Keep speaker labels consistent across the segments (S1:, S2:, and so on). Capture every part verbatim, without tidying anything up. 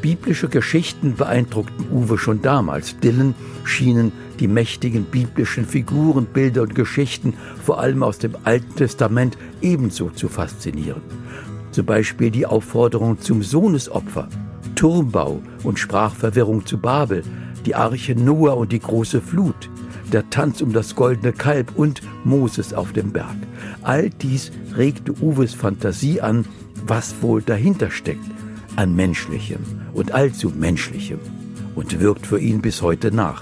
S1: Biblische Geschichten beeindruckten Uwe schon damals. Dylan schienen die mächtigen biblischen Figuren, Bilder und Geschichten, vor allem aus dem Alten Testament, ebenso zu faszinieren. Zum Beispiel die Aufforderung zum Sohnesopfer, Turmbau und Sprachverwirrung zu Babel, die Arche Noah und die große Flut, der Tanz um das goldene Kalb und Moses auf dem Berg. All dies regte Uwes Fantasie an, was wohl dahinter steckt, an Menschlichem und allzu Menschlichem, und wirkt für ihn bis heute nach.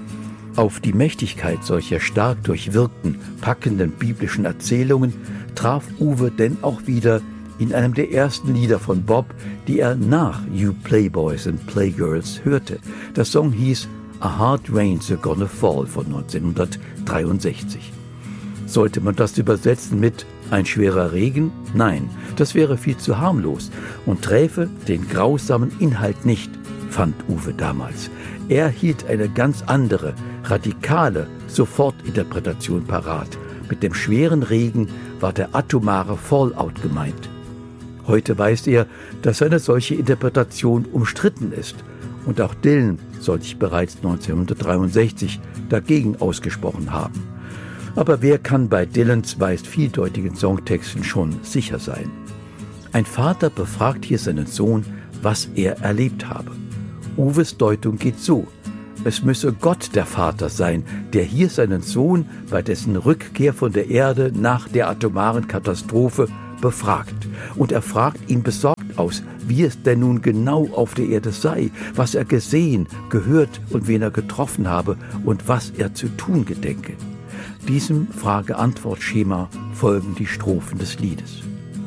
S1: Auf die Mächtigkeit solcher stark durchwirkten, packenden biblischen Erzählungen traf Uwe denn auch wieder in einem der ersten Lieder von Bob, die er nach You Playboys and Playgirls hörte. Der Song hieß A Hard Rain's a Gonna Fall von neunzehnhundertdreiundsechzig. Sollte man das übersetzen mit Ein schwerer Regen? Nein, das wäre viel zu harmlos und träfe den grausamen Inhalt nicht, fand Uwe damals. Er hielt eine ganz andere, radikale Sofortinterpretation parat. Mit dem schweren Regen war der atomare Fallout gemeint. Heute weiß er, dass eine solche Interpretation umstritten ist. Und auch Dylan soll sich bereits neunzehnhundertdreiundsechzig dagegen ausgesprochen haben. Aber wer kann bei Dylans meist vieldeutigen Songtexten schon sicher sein? Ein Vater befragt hier seinen Sohn, was er erlebt habe. Uwes Deutung geht so: Es müsse Gott der Vater sein, der hier seinen Sohn bei dessen Rückkehr von der Erde nach der atomaren Katastrophe befragt. Und er fragt ihn besorgt aus, wie es denn nun genau auf der Erde sei, was er gesehen, gehört und wen er getroffen habe und was er zu tun gedenke. Diesem Frage-Antwort-Schema folgen die Strophen des Liedes.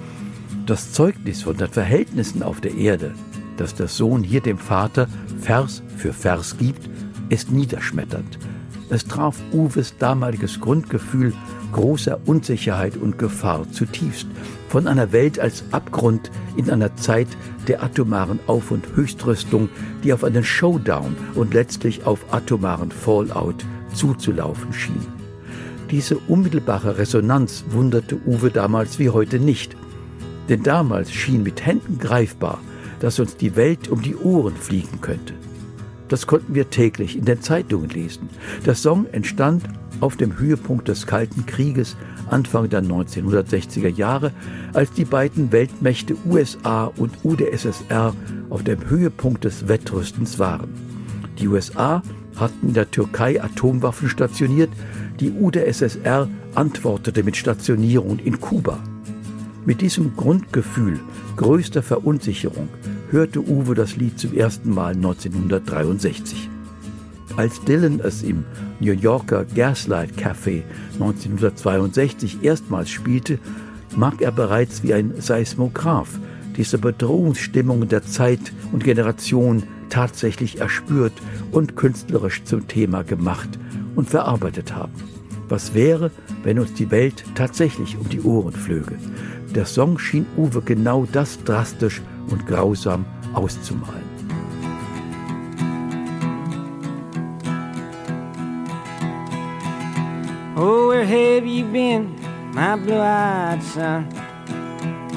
S1: Das Zeugnis von den Verhältnissen auf der Erde, das der Sohn hier dem Vater Vers für Vers gibt, ist niederschmetternd. Es traf Uwes damaliges Grundgefühl großer Unsicherheit und Gefahr zutiefst. Von einer Welt als Abgrund in einer Zeit der atomaren Auf- und Höchstrüstung, die auf einen Showdown und letztlich auf atomaren Fallout zuzulaufen schien. Diese unmittelbare Resonanz wunderte Uwe damals wie heute nicht. Denn damals schien mit Händen greifbar, dass uns die Welt um die Ohren fliegen könnte. Das konnten wir täglich in den Zeitungen lesen. Der Song entstand auf dem Höhepunkt des Kalten Krieges Anfang der neunzehnhundertsechziger Jahre, als die beiden Weltmächte U S A und U d S S R auf dem Höhepunkt des Wettrüstens waren. Die U S A hatten in der Türkei Atomwaffen stationiert, die U d S S R antwortete mit Stationierung in Kuba. Mit diesem Grundgefühl größter Verunsicherung hörte Uwe das Lied zum ersten Mal neunzehnhundertdreiundsechzig. Als Dylan es im New Yorker Gaslight Café neunzehnhundertzweiundsechzig erstmals spielte, mag er bereits wie ein Seismograph diese Bedrohungsstimmung der Zeit und Generation tatsächlich erspürt und künstlerisch zum Thema gemacht und verarbeitet haben. Was wäre, wenn uns die Welt tatsächlich um die Ohren flöge? Der Song schien Uwe genau das drastisch und grausam auszumalen.
S2: Oh, where have you been, my blue-eyed son?